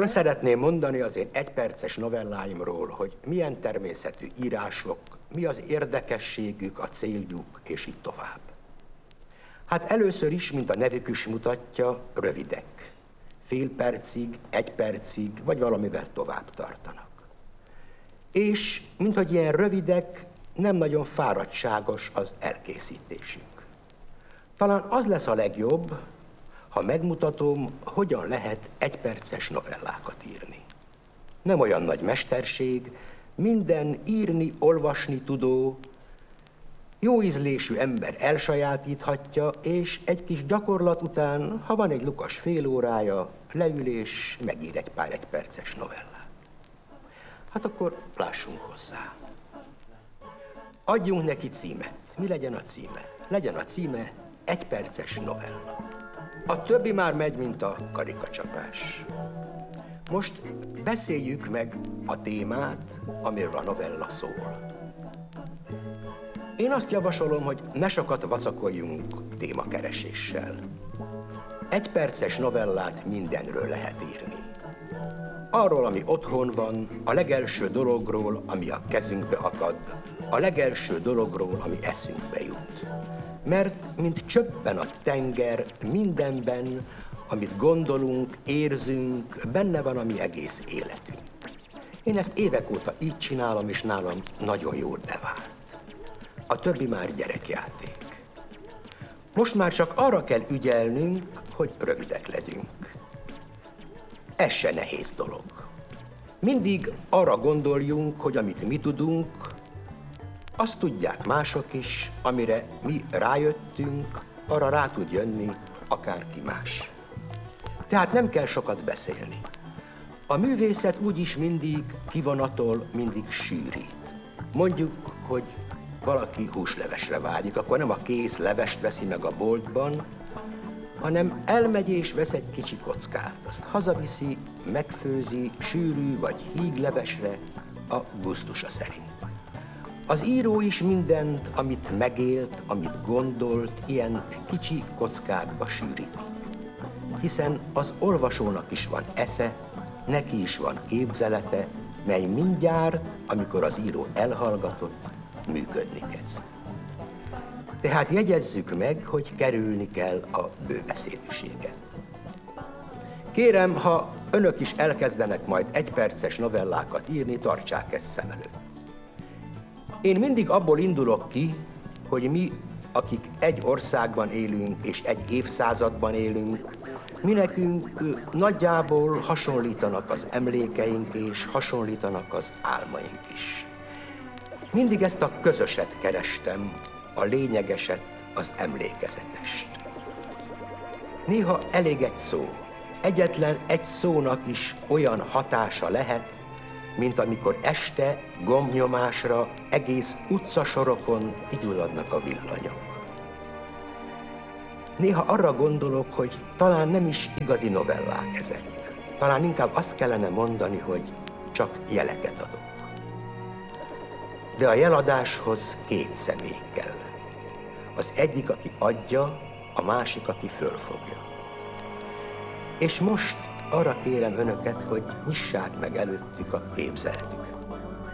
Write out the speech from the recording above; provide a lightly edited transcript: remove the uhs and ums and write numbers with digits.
El szeretném mondani az én egyperces novelláimról, hogy milyen természetű írások, mi az érdekességük, a céljuk, és így tovább. Hát először is, mint a nevük is mutatja, rövidek. Fél percig, egy percig, vagy valamivel tovább tartanak. És, minthogy ilyen rövidek, nem nagyon fáradtságos az elkészítésük. Talán az lesz a legjobb, ha megmutatom, hogyan lehet egyperces novellákat írni. Nem olyan nagy mesterség, minden írni, olvasni tudó, jó ízlésű ember elsajátíthatja, és egy kis gyakorlat után, ha van egy lukas fél órája, leül és megír egy pár egyperces novellát. Hát akkor lássunk hozzá. Adjunk neki címet. Mi legyen a címe? Legyen a címe egyperces novella. A többi már megy, mint a karikacsapás. Most beszéljük meg a témát, amiről a novella szól. Én azt javasolom, hogy ne sokat vacakoljunk témakereséssel. Egyperces novellát mindenről lehet írni. Arról, ami otthon van, a legelső dologról, ami a kezünkbe akad, a legelső dologról, ami eszünkbe jut. Mert, mint csöppen a tenger, mindenben, amit gondolunk, érzünk, benne van a mi egész életünk. Én ezt évek óta így csinálom, és nálam nagyon jól bevált. A többi már gyerekjáték. Most már csak arra kell ügyelnünk, hogy rövidek legyünk. Ez se nehéz dolog. Mindig arra gondoljunk, hogy amit mi tudunk, azt tudják mások is, amire mi rájöttünk, arra rá tud jönni akárki más. Tehát nem kell sokat beszélni. A művészet úgyis mindig kivonatol, mindig sűrít. Mondjuk, hogy valaki húslevesre vágyik, akkor nem a kész levest veszi meg a boltban, hanem elmegy és vesz egy kicsi kockát. Azt hazaviszi, megfőzi, sűrű vagy híg levesre a gusztusa szerint. Az író is mindent, amit megélt, amit gondolt, ilyen kicsi kockákba sűríti. Hiszen az olvasónak is van esze, neki is van képzelete, mely mindjárt, amikor az író elhallgatott, működni kezd. Tehát jegyezzük meg, hogy kerülni kell a bőbeszédűséget. Kérem, ha önök is elkezdenek majd egyperces novellákat írni, tartsák ezt szem előtt. Én mindig abból indulok ki, hogy mi, akik egy országban élünk és egy évszázadban élünk, mi nekünk nagyjából hasonlítanak az emlékeink és hasonlítanak az álmaink is. Mindig ezt a közöset kerestem, a lényegeset, az emlékezetest. Néha elég egy szó. Egyetlen egy szónak is olyan hatása lehet, mint amikor este gombnyomásra egész utcasorokon kigyulladnak a villanyok. Néha arra gondolok, hogy talán nem is igazi novellák ezek. Talán inkább azt kellene mondani, hogy csak jeleket adok. De a jeladáshoz két személy kell. Az egyik, aki adja, a másik, aki fölfogja. És most arra kérem önöket, hogy nyissák meg előttük a képzeletüket.